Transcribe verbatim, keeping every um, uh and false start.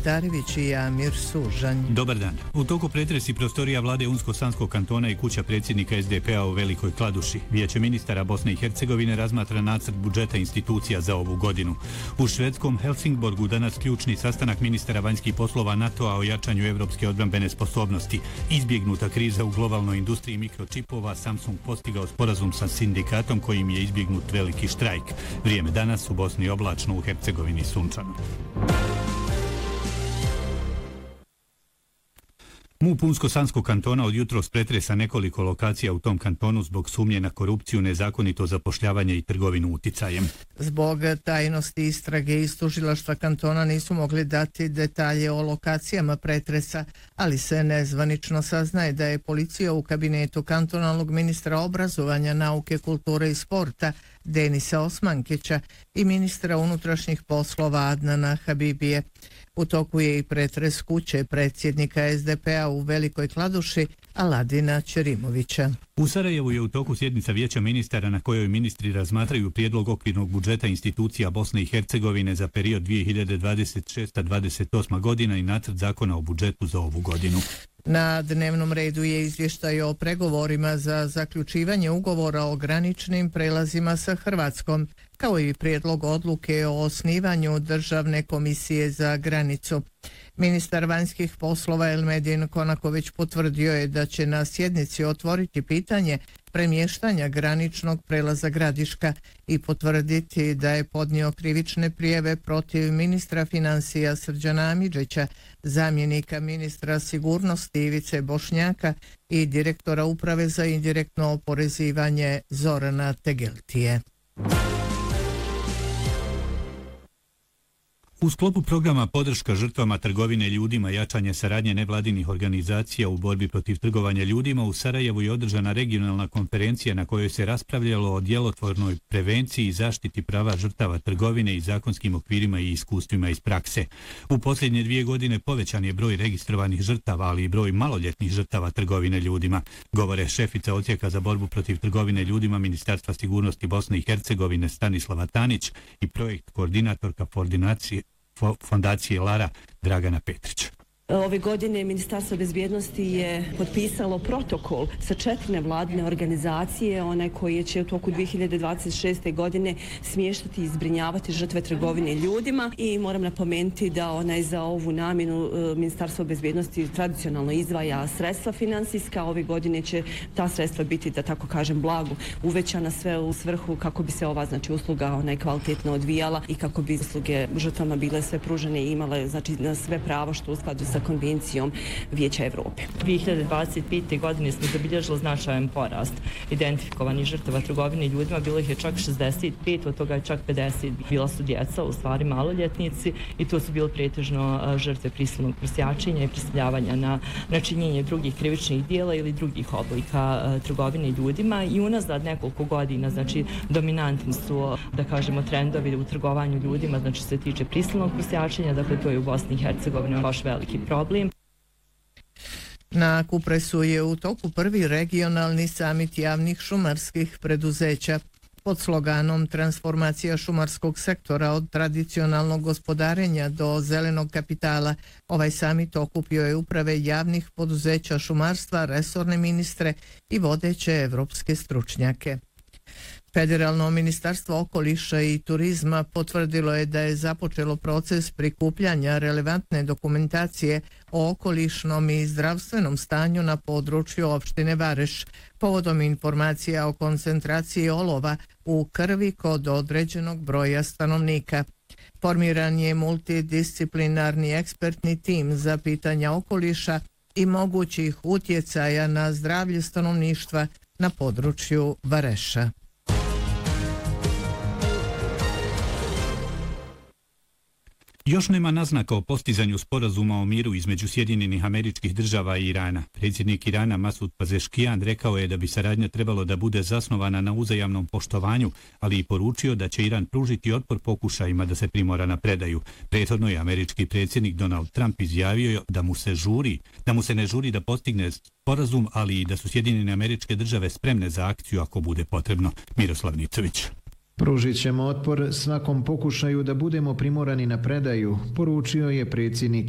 Titarević i Amir Sužanj. Dobar dan. U toku pretresi prostorija vlade Unsko-Sanskog kantona i kuća predsjednika es de pe a u Velikoj Kladuši. Vijeće ministara Bosne i Hercegovine razmatra nacrt budžeta institucija za ovu godinu. U švedskom Helsingborgu danas ključni sastanak ministara vanjskih poslova NATO-a o jačanju evropske odbrambene sposobnosti. Izbjegnuta kriza u globalnoj industriji mikročipova, Samsung postigao sporazum sa sindikatom kojim je izbjegnut veliki štrajk. Vrijeme danas u Bosni oblačno, u Hercegovini sunčano. MUP Unsko-Sanskog kantona od jutros pretresa nekoliko lokacija u tom kantonu zbog sumnje na korupciju, nezakonito zapošljavanje i trgovinu uticajem. Zbog tajnosti istrage iz tužilaštva kantona nisu mogli dati detalje o lokacijama pretresa, ali se nezvanično saznaje da je policija u kabinetu kantonalnog ministra obrazovanja, nauke, kulture i sporta Denisa Osmankića i ministra unutrašnjih poslova Adnana Habibije. U toku je i pretres kuće predsjednika es de pe a u Velikoj Kladuši Aladina Ćerimovića. U Sarajevu je u toku sjednica vijeća ministara na kojoj ministri razmatraju prijedlog okvirnog budžeta institucija Bosne i Hercegovine za period dvije hiljade dvadeset šesta do dvadeset osma godina i nacrt zakona o budžetu za ovu godinu. Na dnevnom redu je izvještaj o pregovorima za zaključivanje ugovora o graničnim prelazima sa Hrvatskom, kao i prijedlog odluke o osnivanju državne komisije za granicu. Ministar vanjskih poslova Elmedin Konaković potvrdio je da će na sjednici otvoriti pitanje premještanja graničnog prelaza Gradiška i potvrditi da je podnio krivične prijave protiv ministra financija Srđana Amidžića, zamjenika ministra sigurnosti Ivice Bošnjaka i direktora uprave za indirektno oporezivanje Zorana Tegeltije. U sklopu programa podrška žrtvama trgovine ljudima, jačanje saradnje nevladinih organizacija u borbi protiv trgovanja ljudima, u Sarajevu je održana regionalna konferencija na kojoj se raspravljalo o djelotvornoj prevenciji i zaštiti prava žrtava trgovine i zakonskim okvirima i iskustvima iz prakse. U posljednje dvije godine povećan je broj registrovanih žrtava, ali i broj maloljetnih žrtava trgovine ljudima, govore šefica odsjeka za borbu protiv trgovine ljudima Ministarstva sigurnosti Bosne i Hercegovine Stanislava Tanić i projekt koordinatorka koordinacije Fondacije Lara Dragana Petrić. Ove godine Ministarstvo bezbjednosti je potpisalo protokol sa četiri nevladine organizacije, one koje će u toku dvije hiljade dvadeset šeste. godine smještati i zbrinjavati žrtve trgovine ljudima i moram napomenuti da onaj za ovu namjenu Ministarstvo bezbjednosti tradicionalno izdvaja sredstva finansijska. Ove godine će ta sredstva biti, da tako kažem, blago uvećana, sve u svrhu kako bi se ova znači usluga onaj kvalitetno odvijala i kako bi usluge žrtvama bile sve pružene i imale znači na sve pravo što u skladu sa konvencijom Vijeća Evrope. dvije hiljade dvadeset pete. godine smo zabilježili značajan porast identifikovanih žrtava trgovine ljudima, bilo ih je čak šezdeset pet, od toga je čak pedeset bila su djeca, u stvari maloljetnici, i to su bile pretežno žrtve prisilnog prosjačenja i prisiljavanja na načinjenje drugih krivičnih dijela ili drugih oblika trgovine ljudima. I unazad nekoliko godina znači dominantni su, da kažemo, trendovi u trgovanju ljudima, znači se tiče prisilnog prosjačenja, dakle to je u Bosni i Hercegovini baš veliki problem. Na Kupresu je u toku prvi regionalni samit javnih šumarskih preduzeća. Pod sloganom Transformacija šumarskog sektora od tradicionalnog gospodarenja do zelenog kapitala, ovaj samit okupio je uprave javnih poduzeća šumarstva, resorne ministre i vodeće evropske stručnjake. Federalno ministarstvo okoliša i turizma potvrdilo je da je započelo proces prikupljanja relevantne dokumentacije o okolišnom i zdravstvenom stanju na području opštine Vareš, povodom informacija o koncentraciji olova u krvi kod određenog broja stanovnika. Formiran je multidisciplinarni ekspertni tim za pitanja okoliša i mogućih utjecaja na zdravlje stanovništva na području Vareša. Još nema naznaka o postizanju sporazuma o miru između Sjedinjenih Američkih Država i Irana. Predsjednik Irana Masud Pezeškijan rekao je da bi saradnja trebalo da bude zasnovana na uzajamnom poštovanju, ali i poručio da će Iran pružiti otpor pokušajima da se primora na predaju. Prethodno je američki predsjednik Donald Trump izjavio da mu se žuri, da mu se ne žuri da postigne sporazum, ali i da su Sjedinjene Američke Države spremne za akciju ako bude potrebno. Miroslav Nicović. Pružit ćemo otpor svakom pokušaju da budemo primorani na predaju, poručio je predsjednik